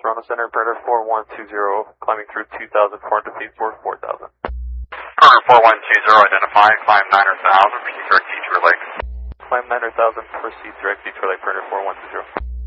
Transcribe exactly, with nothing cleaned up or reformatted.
Toronto Center, Predator four one two zero, climbing through two thousand four hundred feet for four thousand. Predator four one two zero, identifying, climb nine thousand, proceed direct Detour Lake. Climb nine thousand, proceed direct Detour Lake, Predator four one two zero.